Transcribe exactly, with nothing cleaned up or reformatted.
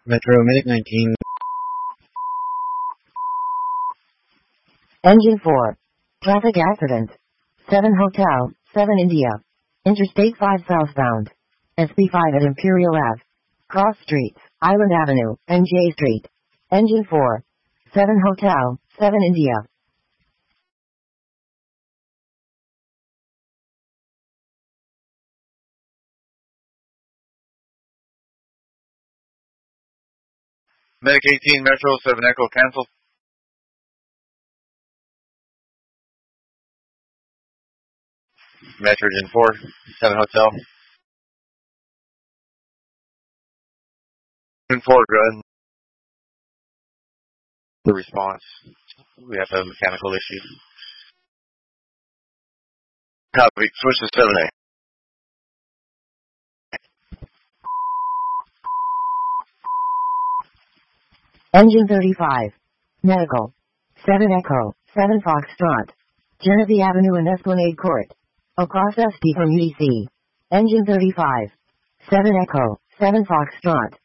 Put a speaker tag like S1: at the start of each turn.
S1: Metro Medic nineteen.
S2: Engine four. Traffic accident. seven Hotel, seven India. Interstate five southbound. S P five at Imperial Ave. Cross Streets, Island Avenue, and J Street. Engine four. seven Hotel, seven India.
S3: Medic eighteen, Metro seven Echo, cancel. Metro Engine four, seven Hotel. Engine four, good. The response. We have a mechanical issue. Copy. Switch to seven A.
S2: Engine thirty-five. Medical. seven Echo, seven Foxtrot. Genesee Avenue and Esplanade Court. Across S P from U D C. Engine thirty-five. seven Echo, seven Foxtrot.